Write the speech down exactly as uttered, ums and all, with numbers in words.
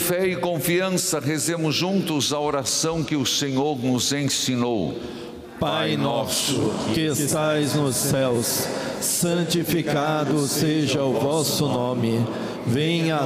fé e confiança, rezemos juntos a oração que o Senhor nos ensinou. Pai nosso, que estais nos céus, santificado seja o vosso nome. Venha